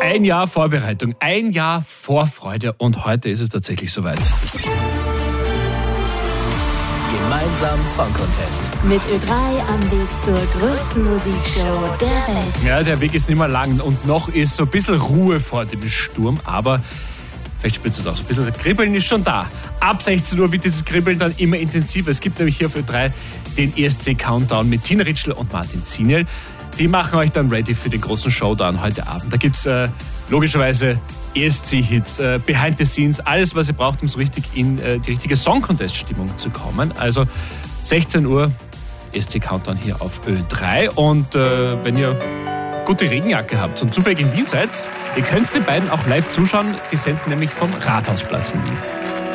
Ein Jahr Vorbereitung, ein Jahr Vorfreude und heute ist es tatsächlich soweit. Gemeinsam Song Contest. Mit Ö3 am Weg zur größten Musikshow der Welt. Ja, der Weg ist nicht mehr lang und noch ist so ein bisschen Ruhe vor dem Sturm, aber vielleicht spürt es auch so ein bisschen, Kribbeln ist schon da. Ab 16 Uhr wird dieses Kribbeln dann immer intensiver. Es gibt nämlich hier auf Ö3 den ESC-Countdown mit Tina Ritschl und Martin Ziniel. Die machen euch dann ready für den großen Showdown heute Abend. Da gibt es logischerweise ESC-Hits, Behind the Scenes, alles, was ihr braucht, um so richtig in die richtige Song-Contest-Stimmung zu kommen. Also 16 Uhr ESC-Countdown hier auf Ö3. Und wenn ihr gute Regenjacke habt und zufällig in Wien seid, ihr könnt den beiden auch live zuschauen. Die senden nämlich vom Rathausplatz in Wien.